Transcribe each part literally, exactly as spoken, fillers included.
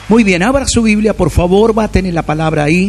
Muy bien, abra su Biblia, por favor, va a tener la palabra ahí.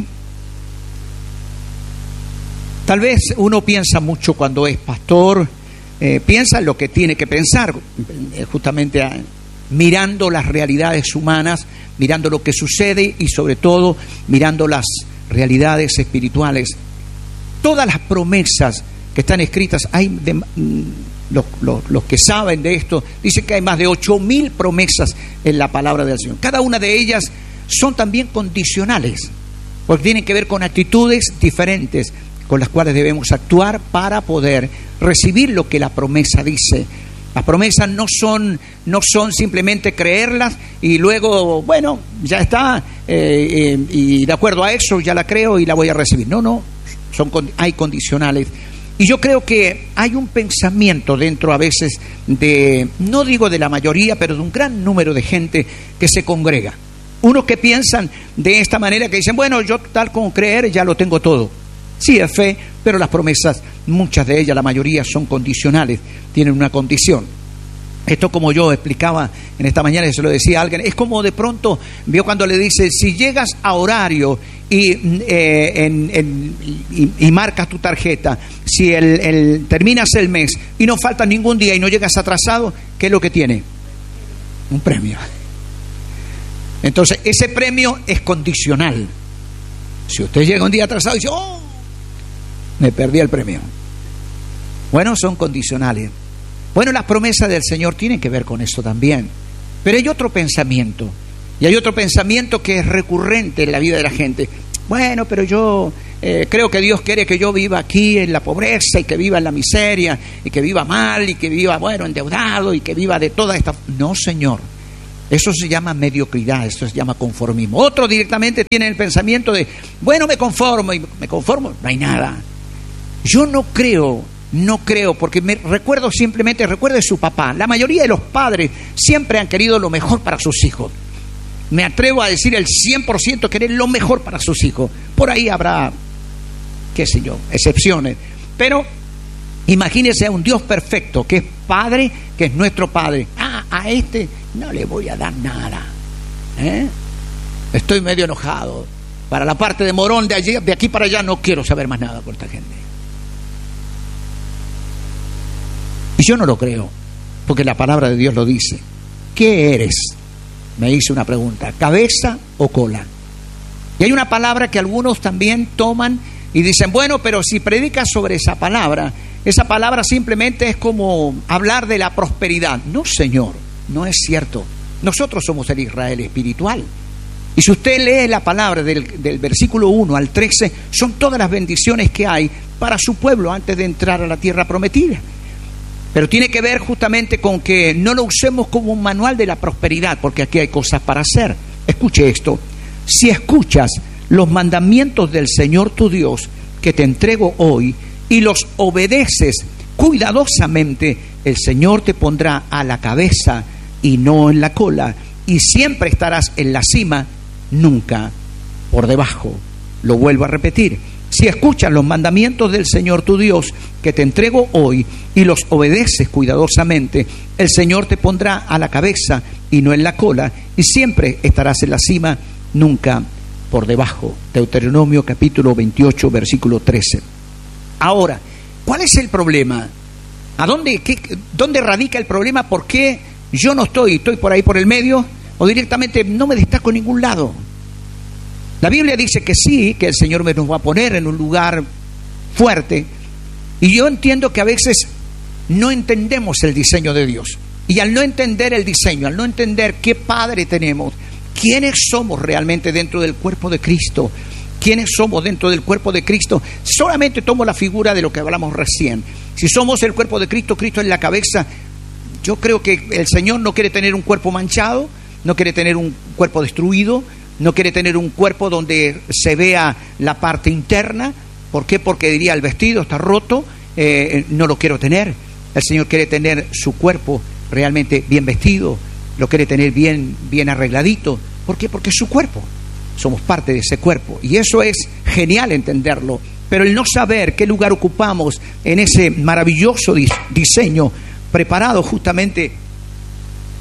Tal vez uno piensa mucho cuando es pastor, eh, piensa en lo que tiene que pensar, eh, justamente a, mirando las realidades humanas, mirando lo que sucede y sobre todo mirando las realidades espirituales. Todas las promesas que están escritas, hay de, los, los, los que saben de esto, dicen que hay más de ocho mil promesas en la palabra del Señor. Cada una de ellas son también condicionales, porque tienen que ver con actitudes diferentes con las cuales debemos actuar para poder recibir lo que la promesa dice. Las promesas no son, no son simplemente creerlas y luego, bueno, ya está, eh, eh, y de acuerdo a eso ya la creo y la voy a recibir. No, no, son, hay condicionales. Y yo creo que hay un pensamiento dentro a veces de, no digo de la mayoría, pero de un gran número de gente que se congrega. Unos que piensan de esta manera, que dicen, bueno, yo tal como creer ya lo tengo todo. Sí, es fe, pero las promesas, muchas de ellas, la mayoría son condicionales, tienen una condición. Esto, como yo explicaba en esta mañana, y se lo decía a alguien, es como de pronto, vio cuando le dice, si llegas a horario y, eh, en, en, y, y marcas tu tarjeta, si el, el, terminas el mes y no falta ningún día y no llegas atrasado, ¿qué es lo que tiene? Un premio. Entonces, ese premio es condicional. Si usted llega un día atrasado y dice, oh, me perdí el premio. Bueno, son condicionales. Bueno, las promesas del Señor tienen que ver con eso también. Pero hay otro pensamiento. Y hay otro pensamiento que es recurrente en la vida de la gente. Bueno, pero yo eh, creo que Dios quiere que yo viva aquí en la pobreza y que viva en la miseria y que viva mal y que viva, bueno, endeudado y que viva de toda esta... No, Señor. Eso se llama mediocridad, eso se llama conformismo. Otros directamente tienen el pensamiento de, bueno, me conformo y me conformo, no hay nada. Yo no creo, no creo, porque me recuerdo simplemente, recuerde su papá. La mayoría de los padres siempre han querido lo mejor para sus hijos. Me atrevo a decir el cien por ciento querer lo mejor para sus hijos. Por ahí habrá, qué sé yo, excepciones. Pero imagínese a un Dios perfecto, que es Padre, que es nuestro Padre. Ah, a este no le voy a dar nada. ¿Eh? Estoy medio enojado. Para la parte de Morón, de allí, de aquí para allá, no quiero saber más nada por esta gente. Y yo no lo creo, porque la palabra de Dios lo dice. ¿Qué eres? Me hice una pregunta, ¿cabeza o cola? Y hay una palabra que algunos también toman y dicen, bueno, pero si predicas sobre esa palabra, esa palabra simplemente es como hablar de la prosperidad. No, Señor, no es cierto. Nosotros somos el Israel espiritual. Y si usted lee la palabra del, del versículo uno al trece, son todas las bendiciones que hay para su pueblo antes de entrar a la tierra prometida. Pero tiene que ver justamente con que no lo usemos como un manual de la prosperidad, porque aquí hay cosas para hacer. Escuche esto. Si escuchas los mandamientos del Señor tu Dios, que te entrego hoy, y los obedeces cuidadosamente, el Señor te pondrá a la cabeza y no en la cola, y siempre estarás en la cima, nunca por debajo. Lo vuelvo a repetir. Si escuchas los mandamientos del Señor tu Dios, que te entrego hoy, y los obedeces cuidadosamente, el Señor te pondrá a la cabeza y no en la cola, y siempre estarás en la cima, nunca por debajo. Deuteronomio capítulo veintiocho, versículo trece. Ahora, ¿cuál es el problema? ¿A dónde, qué, dónde radica el problema? ¿Por qué yo no estoy, estoy por ahí por el medio, o directamente no me destaco en ningún lado? La Biblia dice que sí, que el Señor me nos va a poner en un lugar fuerte. Y yo entiendo que a veces no entendemos el diseño de Dios. Y al no entender el diseño, al no entender qué Padre tenemos, quiénes somos realmente dentro del cuerpo de Cristo, quiénes somos dentro del cuerpo de Cristo, solamente tomo la figura de lo que hablamos recién. Si somos el cuerpo de Cristo, Cristo es la cabeza. Yo creo que el Señor no quiere tener un cuerpo manchado, no quiere tener un cuerpo destruido, no quiere tener un cuerpo donde se vea la parte interna. ¿Por qué? Porque diría, el vestido está roto, eh, no lo quiero tener. El Señor quiere tener su cuerpo realmente bien vestido, lo quiere tener bien, bien arregladito. ¿Por qué? Porque es su cuerpo. Somos parte de ese cuerpo. Y eso es genial entenderlo. Pero el no saber qué lugar ocupamos en ese maravilloso diseño preparado justamente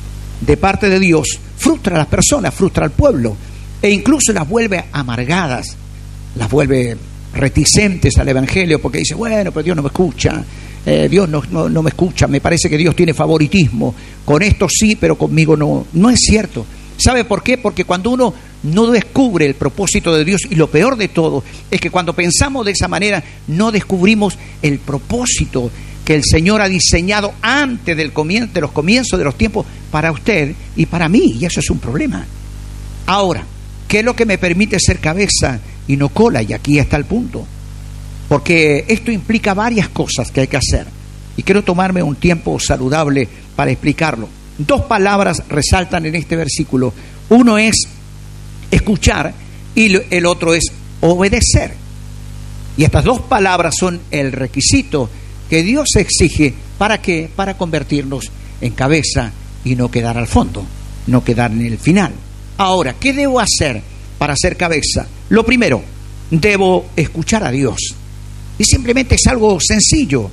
de parte de Dios frustra a las personas, frustra al pueblo e incluso las vuelve amargadas, las vuelve reticentes al Evangelio porque dice, bueno, pero Dios no me escucha, eh, Dios no, no, no me escucha, me parece que Dios tiene favoritismo, con esto sí, pero conmigo no. No es cierto. ¿Sabe por qué? Porque cuando uno no descubre el propósito de Dios, y lo peor de todo es que cuando pensamos de esa manera no descubrimos el propósito que el Señor ha diseñado antes del comienzo, de los comienzos de los tiempos para usted y para mí, y eso es un problema. Ahora, ¿qué es lo que me permite ser cabeza y no cola? Y aquí está el punto, porque esto implica varias cosas que hay que hacer y quiero tomarme un tiempo saludable para explicarlo. Dos palabras resaltan en este versículo. Uno es escuchar y el otro es obedecer. Y estas dos palabras son el requisito que Dios exige. ¿Para qué? Para convertirnos en cabeza y no quedar al fondo, no quedar en el final. Ahora, ¿qué debo hacer para ser cabeza? Lo primero, debo escuchar a Dios. Y simplemente es algo sencillo.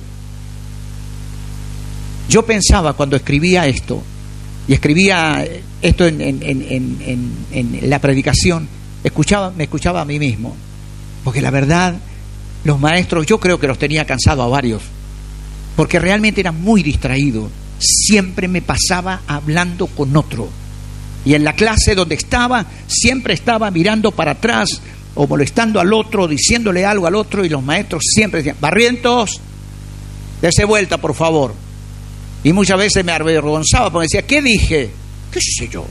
Yo pensaba cuando escribía esto, y escribía esto en, en, en, en, en la predicación, escuchaba, me escuchaba a mí mismo, porque la verdad, los maestros, yo creo que los tenía cansado a varios, porque realmente era muy distraído, siempre me pasaba hablando con otro, y en la clase donde estaba, siempre estaba mirando para atrás, o molestando al otro, diciéndole algo al otro, y los maestros siempre decían, Barrientos, dese vuelta por favor. Y muchas veces me avergonzaba porque decía, ¿qué dije? ¿Qué sé yo?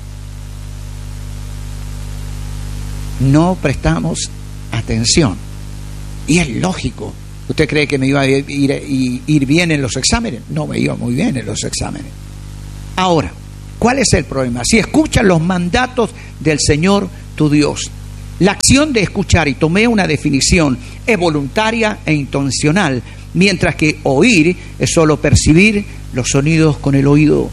No prestamos atención. Y es lógico. ¿Usted cree que me iba a ir, ir, ir bien en los exámenes? No me iba muy bien en los exámenes. Ahora, ¿cuál es el problema? Si escuchas los mandatos del Señor tu Dios, la acción de escuchar, y tomé una definición, es voluntaria e intencional, mientras que oír es solo percibir los sonidos con el oído.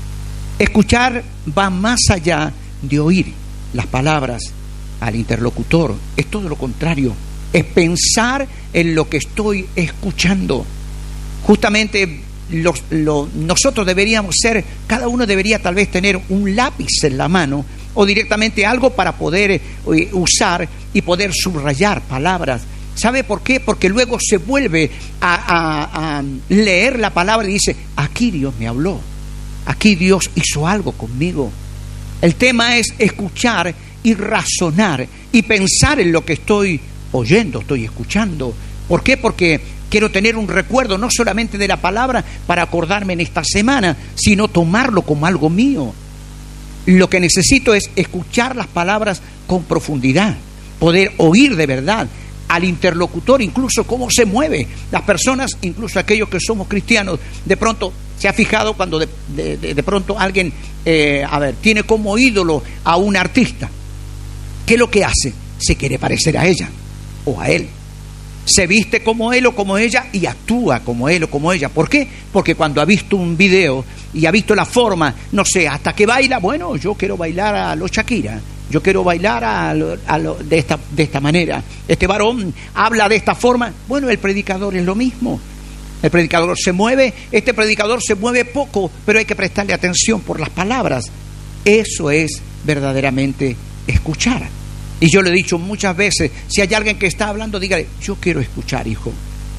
Escuchar va más allá de oír las palabras al interlocutor, es todo lo contrario, es pensar en lo que estoy escuchando. Justamente los, lo, nosotros deberíamos ser, cada uno debería tal vez tener un lápiz en la mano o directamente algo para poder eh, usar y poder subrayar palabras. ¿Sabe por qué? Porque luego se vuelve a, a, a leer la palabra y dice, aquí Dios me habló, aquí Dios hizo algo conmigo. El tema es escuchar y razonar y pensar en lo que estoy oyendo, estoy escuchando. ¿Por qué? Porque quiero tener un recuerdo no solamente de la palabra para acordarme en esta semana, sino tomarlo como algo mío. Lo que necesito es escuchar las palabras con profundidad, poder oír de verdad al interlocutor, incluso cómo se mueve. Las personas, incluso aquellos que somos cristianos, de pronto se ha fijado cuando de, de, de, de pronto alguien, eh, a ver, tiene como ídolo a un artista. ¿Qué es lo que hace? Se quiere parecer a ella o a él. Se viste como él o como ella y actúa como él o como ella. ¿Por qué? Porque cuando ha visto un video y ha visto la forma, no sé, hasta que baila, bueno, yo quiero bailar a lo Shakira, yo quiero bailar a lo, a lo, de, esta, de esta manera. Este varón habla de esta forma, bueno, el predicador es lo mismo. El predicador se mueve, este predicador se mueve poco, pero hay que prestarle atención por las palabras. Eso es verdaderamente escuchar. Y yo le he dicho muchas veces, si hay alguien que está hablando, dígale, yo quiero escuchar, hijo.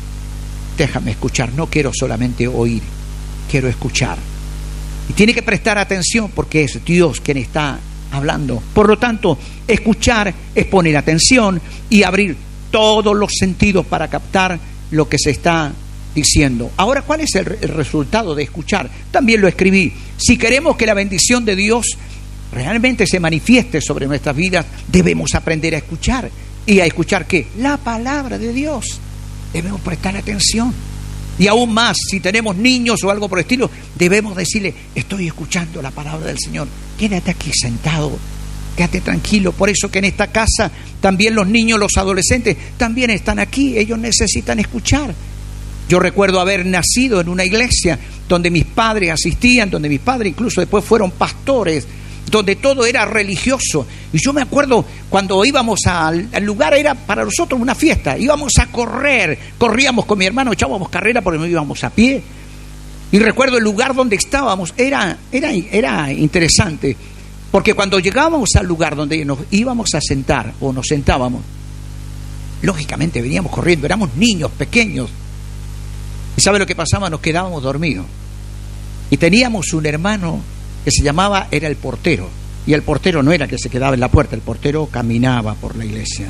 Déjame escuchar, no quiero solamente oír, quiero escuchar. Y tiene que prestar atención porque es Dios quien está hablando. Por lo tanto, escuchar es poner atención y abrir todos los sentidos para captar lo que se está diciendo. Ahora, ¿cuál es el, el resultado de escuchar? También lo escribí. Si queremos que la bendición de Dios realmente se manifieste sobre nuestras vidas, debemos aprender a escuchar. ¿Y a escuchar qué? La palabra de Dios. Debemos prestar atención. Y aún más, si tenemos niños o algo por el estilo, debemos decirle, estoy escuchando la palabra del Señor. Quédate aquí sentado, quédate tranquilo. Por eso que en esta casa también los niños, los adolescentes, también están aquí. Ellos necesitan escuchar. Yo recuerdo haber nacido en una iglesia donde mis padres asistían, donde mis padres incluso después fueron pastores, donde todo era religioso. Y yo me acuerdo cuando íbamos al, al lugar, era para nosotros una fiesta, íbamos a correr, corríamos con mi hermano, echábamos carrera porque no íbamos a pie. Y recuerdo el lugar donde estábamos, era, era, era interesante, porque cuando llegábamos al lugar donde nos íbamos a sentar o nos sentábamos, lógicamente veníamos corriendo, éramos niños pequeños. ¿Y sabe lo que pasaba? Nos quedábamos dormidos. Y teníamos un hermano que se llamaba, era el portero. Y el portero no era que se quedaba en la puerta, el portero caminaba por la iglesia.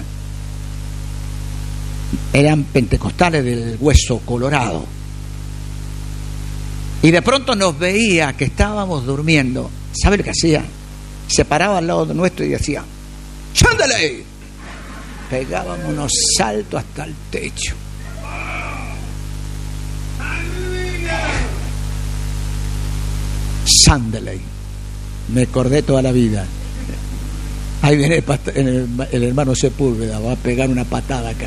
Eran pentecostales del hueso colorado. Y de pronto nos veía que estábamos durmiendo. ¿Sabe lo que hacía? Se paraba al lado de nuestro y decía: ¡chándale! Pegábamos unos saltos hasta el techo. Sándale. Me acordé toda la vida. Ahí viene el, pastor, el, el hermano Sepúlveda, va a pegar una patada acá.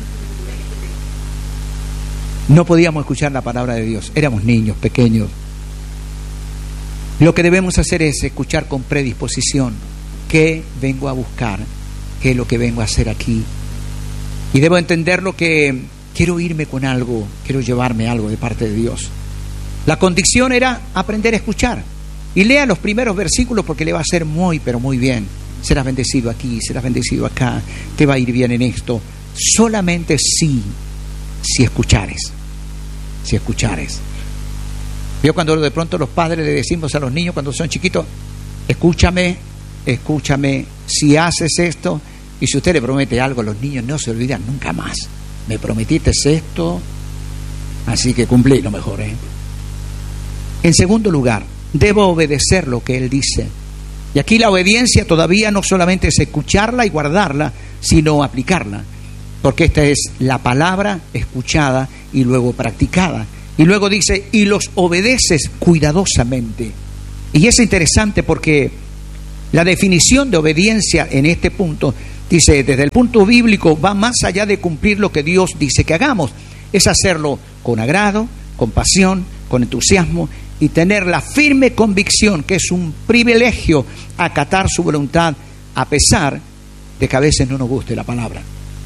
No podíamos escuchar la palabra de Dios, éramos niños pequeños. Lo que debemos hacer es escuchar con predisposición. ¿Qué vengo a buscar? ¿Qué es lo que vengo a hacer aquí? Y debo entender lo que quiero irme con algo, quiero llevarme algo de parte de Dios. La condición era aprender a escuchar. Y lea los primeros versículos porque le va a hacer muy, pero muy bien. Serás bendecido aquí, serás bendecido acá, te va a ir bien en esto. Solamente si, si escuchares, si escuchares. Vio cuando de pronto los padres le decimos a los niños cuando son chiquitos: escúchame, escúchame, si haces esto. Y si usted le promete algo, los niños no se olvidan nunca más. Me prometiste esto, así que cumplí lo mejor, ¿eh? En segundo lugar, debo obedecer lo que Él dice. Y aquí la obediencia todavía no solamente es escucharla y guardarla, sino aplicarla. Porque esta es la palabra escuchada y luego practicada. Y luego dice: y los obedeces cuidadosamente. Y es interesante porque la definición de obediencia en este punto, dice, desde el punto bíblico, va más allá de cumplir lo que Dios dice que hagamos. Es hacerlo con agrado, con pasión, con entusiasmo, y tener la firme convicción que es un privilegio acatar su voluntad a pesar de que a veces no nos guste la palabra.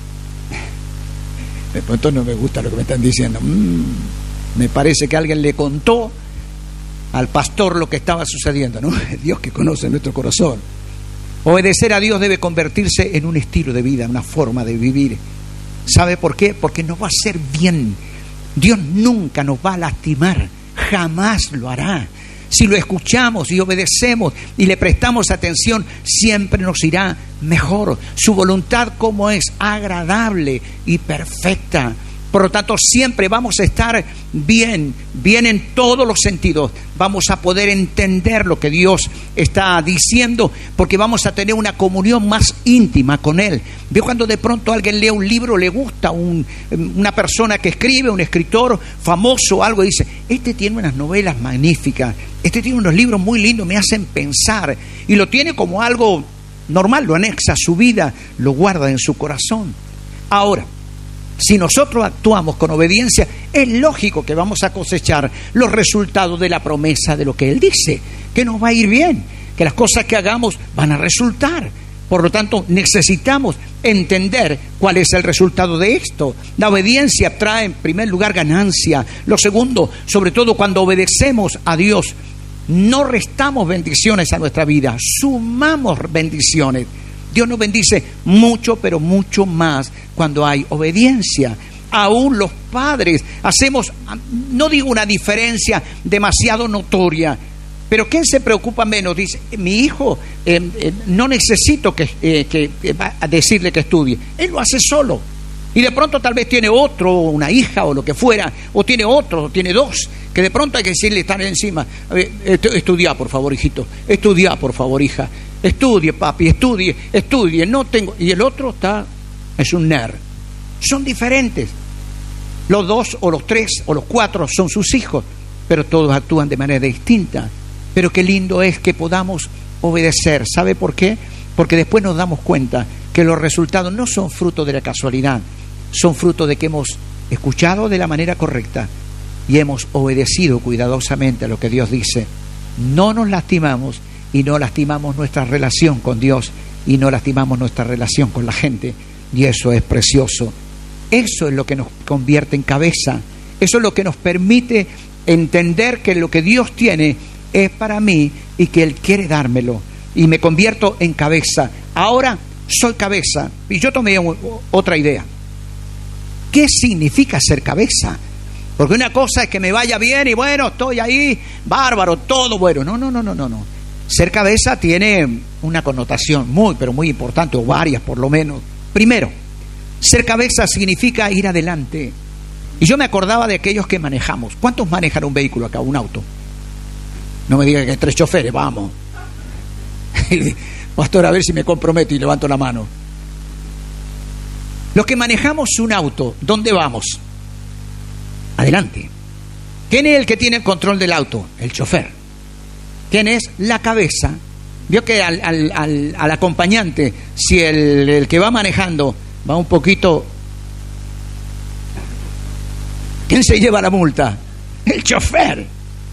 De pronto no me gusta lo que me están diciendo. Mm, me parece que alguien le contó al pastor lo que estaba sucediendo, ¿no? Dios que conoce nuestro corazón. Obedecer a Dios debe convertirse en un estilo de vida, una forma de vivir. ¿Sabe por qué? Porque nos va a hacer bien. Dios nunca nos va a lastimar. Jamás lo hará. Si lo escuchamos y obedecemos y le prestamos atención, siempre nos irá mejor. Su voluntad como es agradable y perfecta. Por lo tanto, siempre vamos a estar bien, bien en todos los sentidos. Vamos a poder entender lo que Dios está diciendo, porque vamos a tener una comunión más íntima con Él. Veo cuando de pronto alguien lee un libro, le gusta un, una persona que escribe, un escritor famoso, algo, y dice: este tiene unas novelas magníficas, este tiene unos libros muy lindos, me hacen pensar, y lo tiene como algo normal, lo anexa a su vida, lo guarda en su corazón. Ahora, si nosotros actuamos con obediencia, es lógico que vamos a cosechar los resultados de la promesa de lo que Él dice, que nos va a ir bien, que las cosas que hagamos van a resultar. Por lo tanto, necesitamos entender cuál es el resultado de esto. La obediencia trae en primer lugar ganancia. Lo segundo, sobre todo cuando obedecemos a Dios, no restamos bendiciones a nuestra vida, sumamos bendiciones. Dios nos bendice mucho, pero mucho más cuando hay obediencia. Aún los padres hacemos, no digo una diferencia demasiado notoria, pero ¿quién se preocupa menos? Dice: mi hijo eh, eh, no necesito que, eh, que eh, decirle que estudie, él lo hace solo. Y de pronto tal vez tiene otro, una hija o lo que fuera, o tiene otro, o tiene dos, que de pronto hay que decirle, estar encima: eh, estudia por favor, hijito, estudia por favor, hija. Estudie, papi, estudie, estudie, no tengo. Y el otro está, es un nerd. Son diferentes. Los dos o los tres o los cuatro son sus hijos, pero todos actúan de manera distinta. Pero qué lindo es que podamos obedecer. ¿Sabe por qué? Porque después nos damos cuenta que los resultados no son fruto de la casualidad, son fruto de que hemos escuchado de la manera correcta y hemos obedecido cuidadosamente a lo que Dios dice. No nos lastimamos y no lastimamos nuestra relación con Dios y no lastimamos nuestra relación con la gente, y eso es precioso. Eso es lo que nos convierte en cabeza, eso es lo que nos permite entender que lo que Dios tiene es para mí y que Él quiere dármelo. Y me convierto en cabeza. Ahora soy cabeza. Y yo tomé otra idea. ¿Qué significa ser cabeza? Porque una cosa es que me vaya bien y bueno, estoy ahí, bárbaro, todo bueno. No, no, no, no, no, no. Ser cabeza tiene una connotación muy, pero muy importante, o varias por lo menos. Primero, ser cabeza significa ir adelante. Y yo me acordaba de aquellos que manejamos. ¿Cuántos manejan un vehículo acá, un auto? No me digan que hay tres choferes, vamos. Pastor, a ver si me comprometo y levanto la mano. Los que manejamos un auto, ¿dónde vamos? Adelante. ¿Quién es el que tiene el control del auto? El chofer. ¿Quién es? La cabeza. Vio que al, al, al, al acompañante, si el, el que va manejando va un poquito... ¿Quién se lleva la multa? El chofer.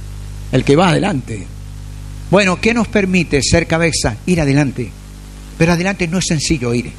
El que va adelante. Bueno, ¿qué nos permite ser cabeza? Ir adelante. Pero adelante no es sencillo ir.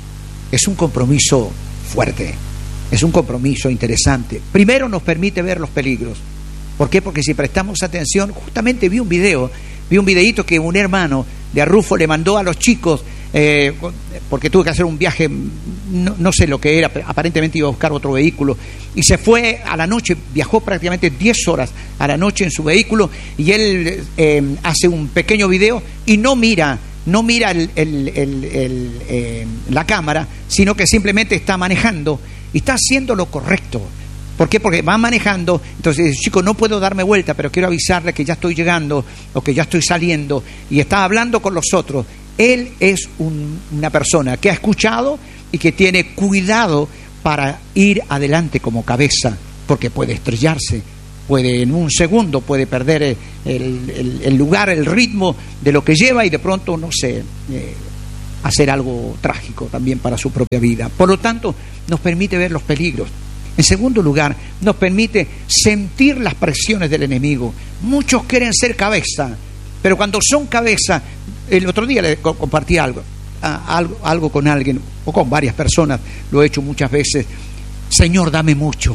Es un compromiso fuerte. Es un compromiso interesante. Primero nos permite ver los peligros. ¿Por qué? Porque si prestamos atención, justamente vi un video, vi un videíto que un hermano de Arrufo le mandó a los chicos, eh, porque tuve que hacer un viaje, no, no sé lo que era, aparentemente iba a buscar otro vehículo, y se fue a la noche, viajó prácticamente diez horas a la noche en su vehículo, y él eh, hace un pequeño video y no mira, no mira el, el, el, el, eh, la cámara, sino que simplemente está manejando y está haciendo lo correcto. ¿Por qué? Porque va manejando, entonces dice, chico, no puedo darme vuelta, pero quiero avisarle que ya estoy llegando o que ya estoy saliendo, y está hablando con los otros. Él es un, una persona que ha escuchado y que tiene cuidado para ir adelante como cabeza, porque puede estrellarse, puede en un segundo, puede perder el, el, el lugar, el ritmo de lo que lleva y de pronto, no sé, eh, hacer algo trágico también para su propia vida. Por lo tanto, nos permite ver los peligros. En segundo lugar, nos permite sentir las presiones del enemigo. Muchos quieren ser cabeza, pero cuando son cabeza, el otro día le compartí algo, algo, algo con alguien, o con varias personas, lo he hecho muchas veces. Señor, dame mucho,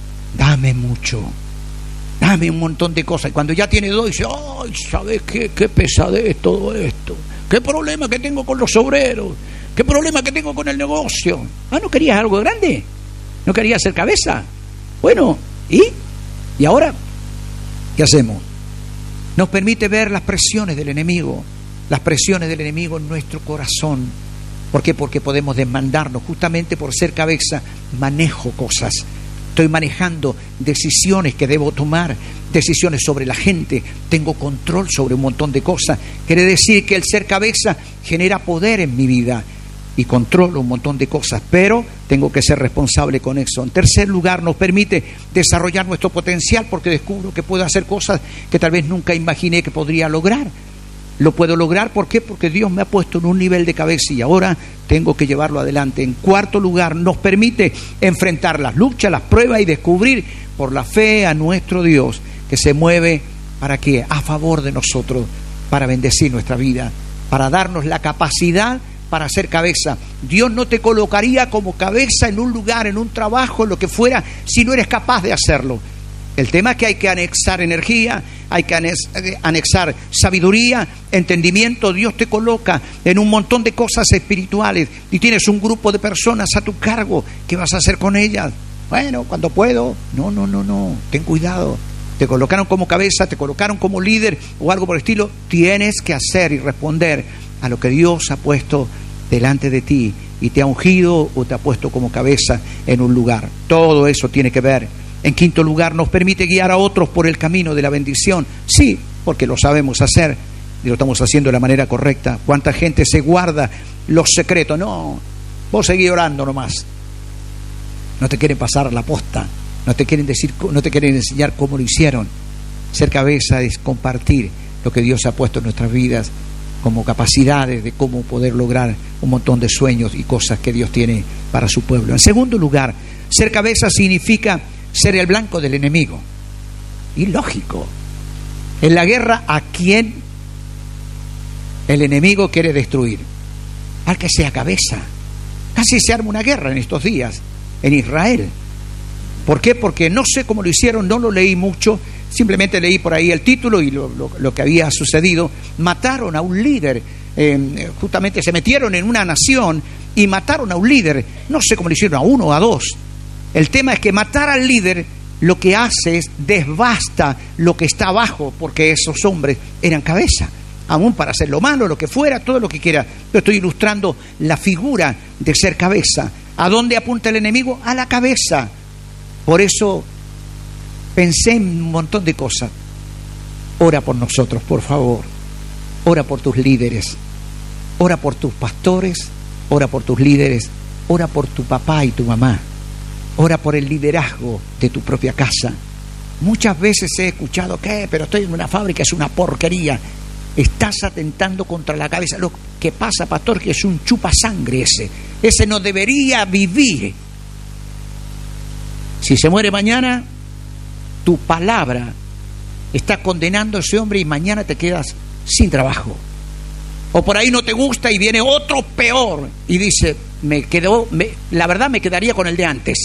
dame mucho, dame un montón de cosas. Y cuando ya tiene dos, dice, ay, ¿sabes qué? Qué pesadez todo esto. Qué problema que tengo con los obreros, qué problema que tengo con el negocio. Ah, ¿no querías algo grande? ¿No quería ser cabeza? Bueno, ¿y? ¿Y ahora? ¿Qué hacemos? Nos permite ver las presiones del enemigo, las presiones del enemigo en nuestro corazón. ¿Por qué? Porque podemos demandarnos, justamente por ser cabeza, manejo cosas. Estoy manejando decisiones que debo tomar, decisiones sobre la gente, tengo control sobre un montón de cosas. Quiere decir que el ser cabeza genera poder en mi vida y controlo un montón de cosas, pero tengo que ser responsable con eso. En tercer lugar, nos permite desarrollar nuestro potencial, porque descubro que puedo hacer cosas que tal vez nunca imaginé que podría lograr. Lo puedo lograr, ¿por qué? Porque Dios me ha puesto en un nivel de cabeza y ahora tengo que llevarlo adelante. En cuarto lugar, nos permite enfrentar las luchas, las pruebas y descubrir por la fe a nuestro Dios, que se mueve para qué, a favor de nosotros, para bendecir nuestra vida, para darnos la capacidad para ser cabeza. Dios no te colocaría como cabeza en un lugar, en un trabajo, lo que fuera, si no eres capaz de hacerlo. El tema es que hay que anexar energía, hay que anexar sabiduría, entendimiento. Dios te coloca en un montón de cosas espirituales y tienes un grupo de personas a tu cargo. ¿Qué vas a hacer con ellas? Bueno, cuando puedo. No, no, no, no. Ten cuidado. Te colocaron como cabeza, te colocaron como líder o algo por el estilo. Tienes que hacer y responder a lo que Dios ha puesto delante de ti y te ha ungido o te ha puesto como cabeza en un lugar. Todo eso tiene que ver. En quinto lugar, nos permite guiar a otros por el camino de la bendición. Sí, porque lo sabemos hacer y lo estamos haciendo de la manera correcta. ¿Cuánta gente se guarda los secretos? No, vos seguís orando nomás. No te quieren pasar la posta, no te quieren decir, no te quieren enseñar cómo lo hicieron. Ser cabeza es compartir lo que Dios ha puesto en nuestras vidas como capacidades de cómo poder lograr un montón de sueños y cosas que Dios tiene para su pueblo. En segundo lugar, ser cabeza significa ser el blanco del enemigo. Y lógico. En la guerra, ¿a quién el enemigo quiere destruir? Al que sea cabeza. Casi se arma una guerra en estos días en Israel. ¿Por qué? Porque no sé cómo lo hicieron, no lo leí mucho. simplemente leí por ahí el título y lo, lo, lo que había sucedido. Mataron a un líder, eh, justamente se metieron en una nación y mataron a un líder. No sé cómo le hicieron, a uno o a dos. El tema es que matar al líder lo que hace es desbasta lo que está abajo, porque esos hombres eran cabeza, aún para hacer lo malo, lo que fuera, todo lo que quiera. Yo estoy ilustrando la figura de ser cabeza. ¿A dónde apunta el enemigo? A la cabeza. Por eso pensé en un montón de cosas. Ora por nosotros, por favor. Ora por tus líderes. Ora por tus pastores. Ora por tus líderes. Ora por tu papá y tu mamá. Ora por el liderazgo de tu propia casa. Muchas veces he escuchado que, pero estoy en una fábrica, es una porquería. Estás atentando contra la cabeza. Lo que pasa, pastor, que es un chupasangre ese. Ese no debería vivir. Si se muere mañana, tu palabra está condenando a ese hombre y mañana te quedas sin trabajo. O por ahí no te gusta y viene otro peor y dice, me quedó, me, la verdad me quedaría con el de antes.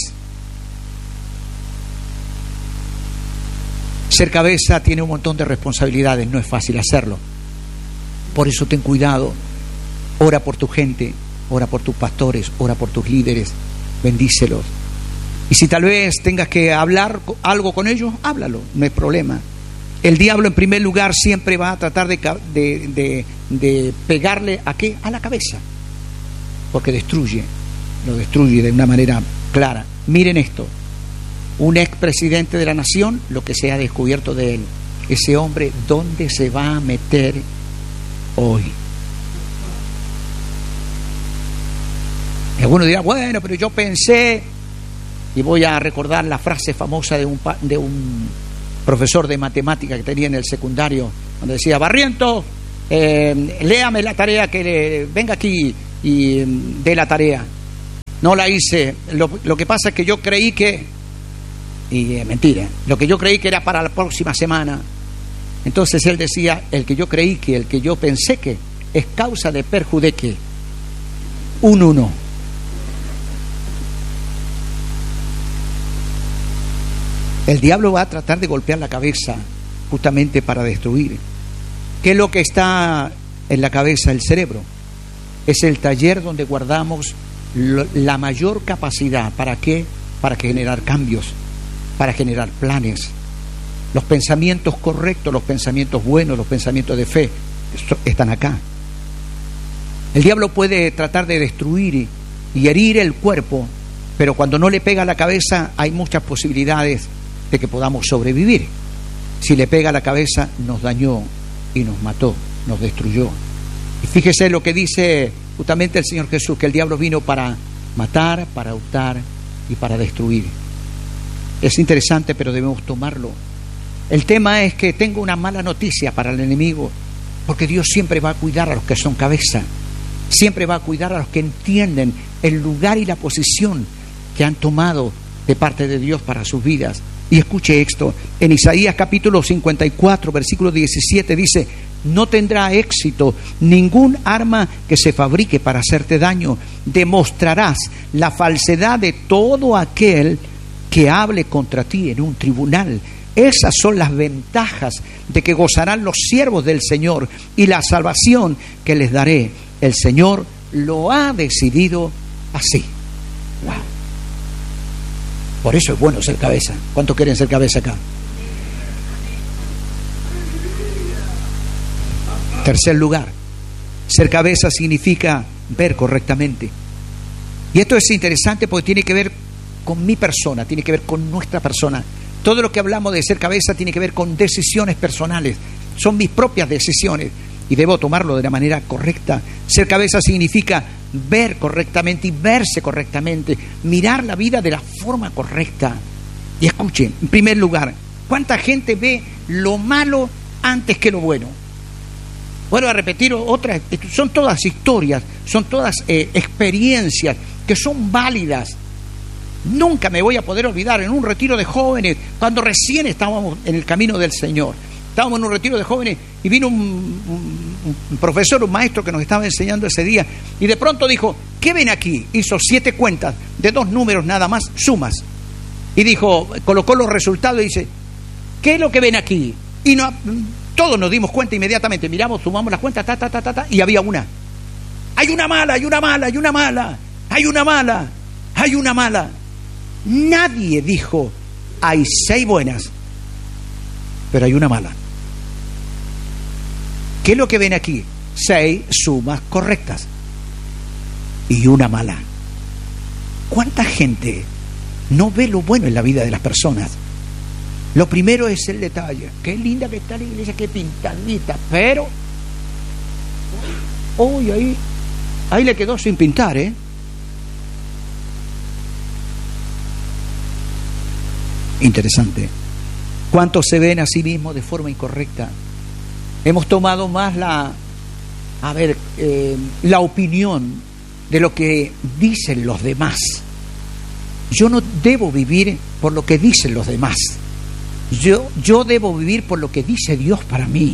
Ser cabeza tiene un montón de responsabilidades, no es fácil hacerlo. Por eso ten cuidado. Ora por tu gente, ora por tus pastores, ora por tus líderes, bendícelos. Y si tal vez tengas que hablar algo con ellos, háblalo, no hay problema. El diablo en primer lugar siempre va a tratar de, de, de, de pegarle ¿a qué? A la cabeza, porque destruye, lo destruye de una manera clara. Miren esto, un expresidente de la nación, lo que se ha descubierto de él, ese hombre, ¿dónde se va a meter hoy? Algunos dirán, bueno, pero yo pensé, y voy a recordar la frase famosa de un, de un profesor de matemática que tenía en el secundario, donde decía, Barriento, eh, léame la tarea, que le, venga aquí y dé la tarea. No la hice, lo, lo que pasa es que yo creí que, y eh, mentira, lo que yo creí que era para la próxima semana. Entonces él decía, el que yo creí que, el que yo pensé que, es causa de perjudeque, un uno. El diablo va a tratar de golpear la cabeza justamente para destruir. ¿Qué es lo que está en la cabeza? El cerebro. Es el taller donde guardamos lo, la mayor capacidad. ¿Para qué? Para generar cambios, para generar planes. Los pensamientos correctos, los pensamientos buenos, los pensamientos de fe, están acá. El diablo puede tratar de destruir y, y herir el cuerpo, pero cuando no le pega a la cabeza hay muchas posibilidades de que podamos sobrevivir. Si le pega a la cabeza, nos dañó y nos mató, nos destruyó. Y fíjese lo que dice justamente el Señor Jesús, que el diablo vino para matar, para hurtar y para destruir. Es interesante, pero debemos tomarlo. El tema es que tengo una mala noticia para el enemigo, porque Dios siempre va a cuidar a los que son cabeza, siempre va a cuidar a los que entienden el lugar y la posición que han tomado de parte de Dios para sus vidas. Y escuche esto, en Isaías capítulo cincuenta y cuatro, versículo diecisiete dice, no tendrá éxito ningún arma que se fabrique para hacerte daño, demostrarás la falsedad de todo aquel que hable contra ti en un tribunal. Esas son las ventajas de que gozarán los siervos del Señor y la salvación que les daré. El Señor lo ha decidido así. Wow. Por eso es bueno ser cabeza. ¿Cuántos quieren ser cabeza acá? Tercer lugar, ser cabeza significa ver correctamente. Y esto es interesante porque tiene que ver con mi persona, tiene que ver con nuestra persona. Todo lo que hablamos de ser cabeza tiene que ver con decisiones personales. Son mis propias decisiones y debo tomarlo de la manera correcta. Ser cabeza significa ver correctamente y verse correctamente, mirar la vida de la forma correcta. Y escuchen, en primer lugar, ¿cuánta gente ve lo malo antes que lo bueno? Vuelvo a repetir otras, son todas historias, son todas eh, experiencias que son válidas. Nunca me voy a poder olvidar en un retiro de jóvenes, cuando recién estábamos en el camino del Señor. Estábamos en un retiro de jóvenes y vino un, un, un profesor, un maestro que nos estaba enseñando ese día y de pronto dijo, ¿qué ven aquí? Hizo siete cuentas de dos números nada más, sumas. Y dijo, colocó los resultados y dice, ¿Qué es lo que ven aquí? Y no, todos nos dimos cuenta inmediatamente, miramos, sumamos las cuentas, ta, ta, ta, ta, ta, y había una. Hay una mala, hay una mala, hay una mala, hay una mala, hay una mala. Nadie dijo, hay seis buenas, pero hay una mala. ¿Qué es lo que ven aquí? Seis sumas correctas y una mala. ¿Cuánta gente no ve lo bueno en la vida de las personas? Lo primero es el detalle. Qué linda que está la iglesia, qué pintadita, pero uy, ahí, ahí le quedó sin pintar, ¿eh? Interesante. ¿Cuántos se ven a sí mismos de forma incorrecta? Hemos tomado más la, a ver, eh, la opinión de lo que dicen los demás. Yo no debo vivir por lo que dicen los demás. Yo, yo debo vivir por lo que dice Dios para mí.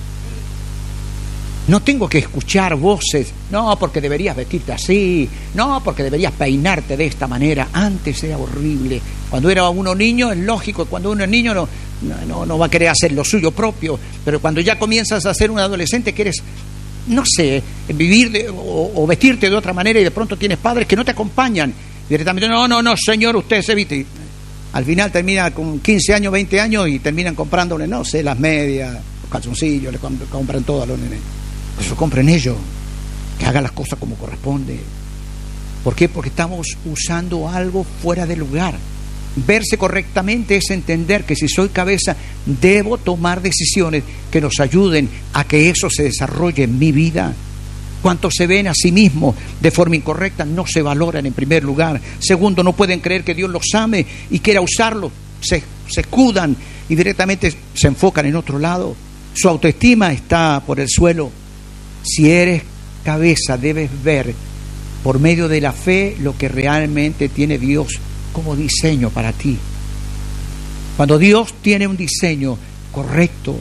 No tengo que escuchar voces, no, porque deberías vestirte así, no, porque deberías peinarte de esta manera. Antes era horrible. Cuando era uno niño, es lógico, cuando uno es niño no, no, no va a querer hacer lo suyo propio, pero cuando ya comienzas a ser un adolescente, quieres, no sé, vivir de, o, o vestirte de otra manera, y de pronto tienes padres que no te acompañan. Directamente, no, no, no, señor, usted se viste. Al final termina con quince años, veinte años y terminan comprándole, no sé, las medias, los calzoncillos, le comp- compran todo a los nenes. Eso compren ellos, que hagan las cosas como corresponde. ¿Por qué? Porque estamos usando algo fuera de lugar. Verse correctamente es entender que si soy cabeza, debo tomar decisiones que nos ayuden a que eso se desarrolle en mi vida. Cuantos se ven a sí mismos de forma incorrecta no se valoran en primer lugar. Segundo, no pueden creer que Dios los ame y quiera usarlos. Se, se escudan y directamente se enfocan en otro lado. Su autoestima está por el suelo. Si eres cabeza, debes ver por medio de la fe lo que realmente tiene Dios como diseño para ti. Cuando Dios tiene un diseño correcto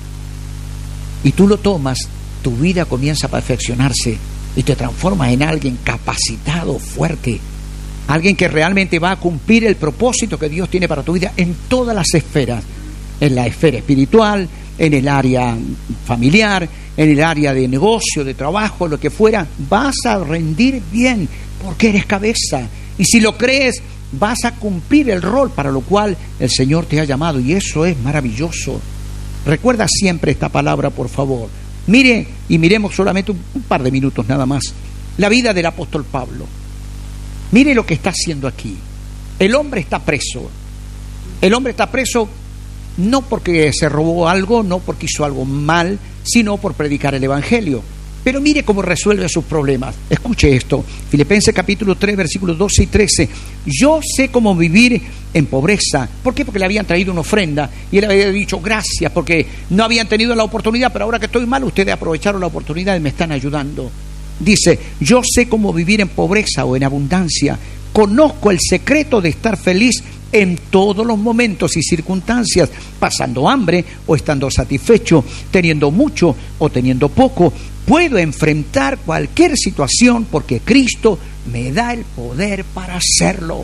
y tú lo tomas, tu vida comienza a perfeccionarse y te transformas en alguien capacitado, fuerte, alguien que realmente va a cumplir el propósito que Dios tiene para tu vida en todas las esferas, en la esfera espiritual, en el área familiar, en el área de negocio, de trabajo, lo que fuera. Vas a rendir bien porque eres cabeza, y si lo crees, vas a cumplir el rol para lo cual el Señor te ha llamado, y eso es maravilloso. Recuerda siempre esta palabra, por favor. Mire, y miremos solamente un, un par de minutos nada más, la vida del apóstol Pablo. Mire lo que está haciendo aquí. El hombre está preso. El hombre está preso no porque se robó algo, no porque hizo algo mal, sino por predicar el Evangelio. Pero mire cómo resuelve sus problemas. Escuche esto, Filipenses capítulo tres, versículos doce y trece. Yo sé cómo vivir en pobreza. ¿Por qué? Porque le habían traído una ofrenda y él había dicho gracias, porque no habían tenido la oportunidad, pero ahora que estoy mal, ustedes aprovecharon la oportunidad y me están ayudando. Dice, yo sé cómo vivir en pobreza o en abundancia. Conozco el secreto de estar feliz en todos los momentos y circunstancias, pasando hambre o estando satisfecho, teniendo mucho o teniendo poco. Puedo enfrentar cualquier situación porque Cristo me da el poder para hacerlo.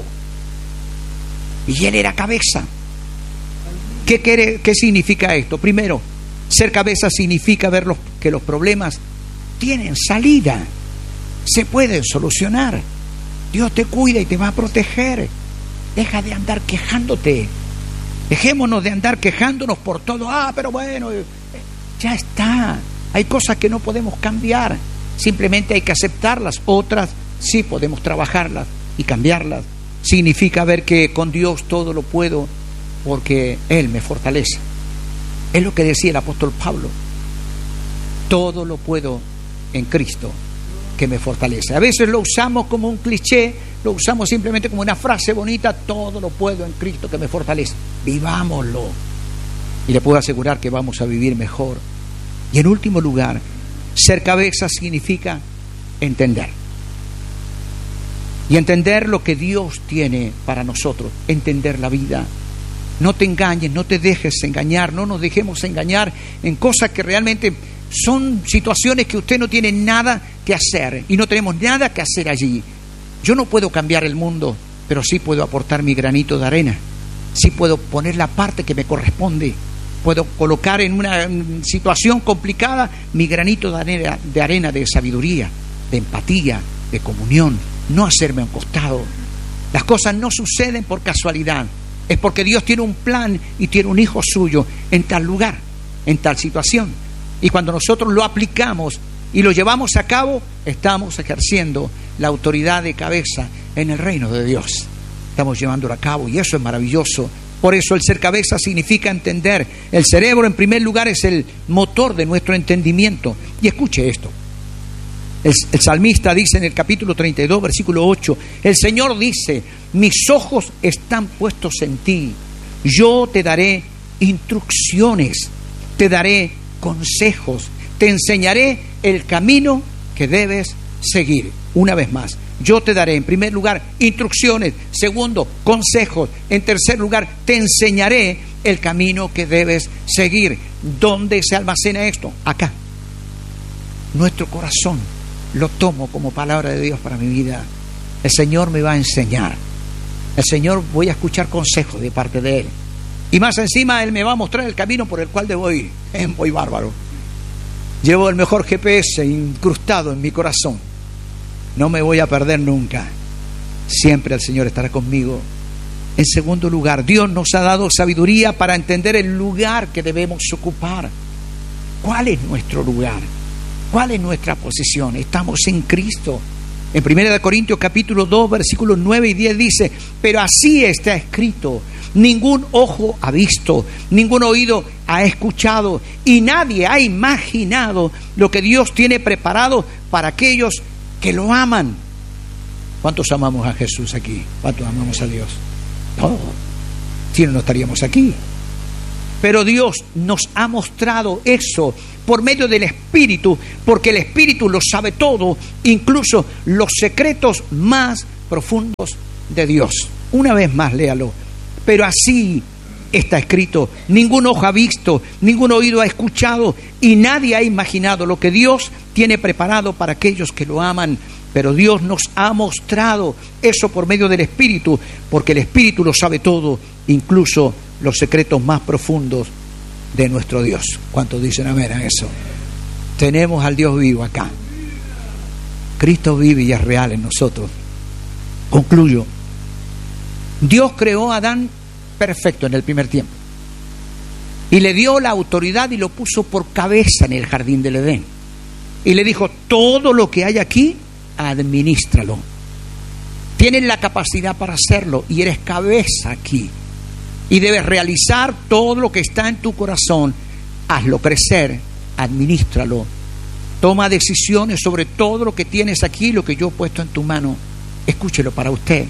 Y él era cabeza. ¿Qué, quiere, qué significa esto? Primero, ser cabeza significa ver los, que los problemas tienen salida, se pueden solucionar. Dios te cuida y te va a proteger. Deja de andar quejándote. Dejémonos de andar quejándonos por todo. Ah, pero bueno, ya está. Hay cosas que no podemos cambiar, simplemente hay que aceptarlas. Otras sí podemos trabajarlas y cambiarlas. Significa ver que con Dios todo lo puedo porque Él me fortalece. Es lo que decía el apóstol Pablo. Todo lo puedo en Cristo que me fortalece. A veces lo usamos como un cliché, lo usamos simplemente como una frase bonita. Todo lo puedo en Cristo que me fortalece. Vivámoslo. Y le puedo asegurar que vamos a vivir mejor. Y en último lugar, ser cabeza significa entender. Y entender lo que Dios tiene para nosotros, entender la vida. No te engañes, no te dejes engañar, no nos dejemos engañar en cosas que realmente son situaciones que usted no tiene nada que hacer y no tenemos nada que hacer allí. Yo no puedo cambiar el mundo, pero sí puedo aportar mi granito de arena. si puedo poner la parte que me corresponde, puedo colocar en una situación complicada mi granito de arena, de arena de sabiduría, de empatía, de comunión, no hacerme a un costado. Las cosas no suceden por casualidad, es porque Dios tiene un plan y tiene un hijo suyo en tal lugar, en tal situación. Y cuando nosotros lo aplicamos y lo llevamos a cabo, estamos ejerciendo la autoridad de cabeza en el reino de Dios. Estamos llevándolo a cabo y eso es maravilloso. Por eso el ser cabeza significa entender. El cerebro, en primer lugar, es el motor de nuestro entendimiento. Y escuche esto. El, el salmista dice en el capítulo treinta y dos, versículo ocho, el Señor dice, mis ojos están puestos en ti. Yo te daré instrucciones, te daré consejos, te enseñaré el camino que debes seguir. Una vez más, yo te daré en primer lugar instrucciones, segundo, consejos, en tercer lugar, te enseñaré el camino que debes seguir. ¿Dónde se almacena esto? Acá. Nuestro corazón lo tomo como palabra de Dios para mi vida. El Señor me va a enseñar. El Señor, voy a escuchar consejos de parte de Él. Y más encima, Él me va a mostrar el camino por el cual debo ir. Es muy bárbaro. Llevo el mejor G P S incrustado en mi corazón. No me voy a perder nunca. Siempre el Señor estará conmigo. En segundo lugar, Dios nos ha dado sabiduría para entender el lugar que debemos ocupar. ¿Cuál es nuestro lugar? ¿Cuál es nuestra posición? Estamos en Cristo. En primera de Corintios capítulo dos, versículos nueve y diez dice, pero así está escrito, ningún ojo ha visto, ningún oído ha escuchado y nadie ha imaginado lo que Dios tiene preparado para aquellos que lo aman. ¿Cuántos amamos a Jesús aquí? ¿Cuántos amamos a Dios? Todos. Si no, no estaríamos aquí. Pero Dios nos ha mostrado eso por medio del Espíritu, porque el Espíritu lo sabe todo, incluso los secretos más profundos de Dios. Una vez más, léalo. Pero así está escrito, ningún ojo ha visto, ningún oído ha escuchado y nadie ha imaginado lo que Dios tiene preparado para aquellos que lo aman. Pero Dios nos ha mostrado eso por medio del Espíritu, porque el Espíritu lo sabe todo, incluso los secretos más profundos de nuestro Dios. ¿Cuántos dicen amén a eso? Tenemos al Dios vivo acá. Cristo vive y es real en nosotros. Concluyo. Dios creó a Adán perfecto en el primer tiempo y le dio la autoridad y lo puso por cabeza en el jardín del Edén y le dijo, todo lo que hay aquí, administralo. Tienes la capacidad para hacerlo y eres cabeza aquí y debes realizar todo lo que está en tu corazón. Hazlo crecer, administralo, toma decisiones sobre todo lo que tienes aquí, lo que yo he puesto en tu mano. Escúchelo para usted.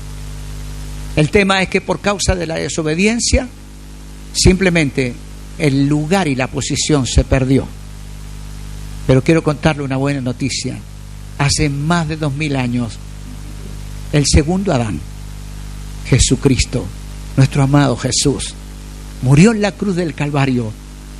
El tema es que por causa de la desobediencia, simplemente el lugar y la posición se perdió. Pero quiero contarle una buena noticia. Hace más de dos mil años, el segundo Adán, Jesucristo, nuestro amado Jesús, murió en la cruz del Calvario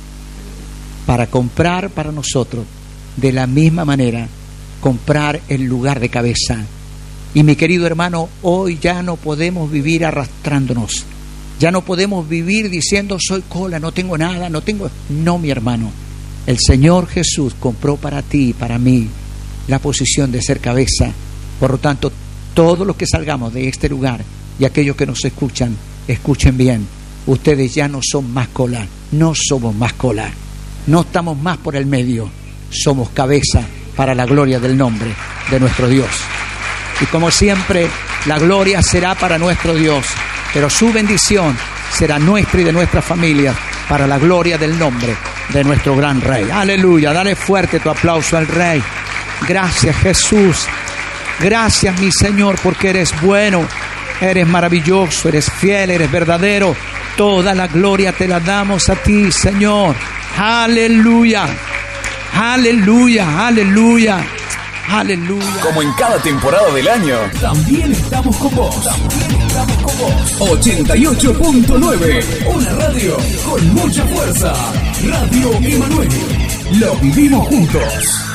para comprar para nosotros, de la misma manera, comprar el lugar de cabeza. Y mi querido hermano, hoy ya no podemos vivir arrastrándonos. Ya no podemos vivir diciendo soy cola, no tengo nada, no tengo... No, mi hermano. El Señor Jesús compró para ti y para mí la posición de ser cabeza. Por lo tanto, todos los que salgamos de este lugar y aquellos que nos escuchan, escuchen bien. Ustedes ya no son más cola, no somos más cola. No estamos más por el medio. Somos cabeza para la gloria del nombre de nuestro Dios. Y como siempre, la gloria será para nuestro Dios, pero su bendición será nuestra y de nuestras familias para la gloria del nombre de nuestro gran Rey. Aleluya, dale fuerte tu aplauso al Rey. Gracias, Jesús. Gracias, mi Señor, porque eres bueno, eres maravilloso, eres fiel, eres verdadero. Toda la gloria te la damos a ti, Señor. Aleluya, aleluya, aleluya. Aleluya. Como en cada temporada del año, también estamos con vos. También estamos con vos. ochenta y ocho punto nueve, una radio con mucha fuerza. Radio Emanuel. Lo vivimos juntos.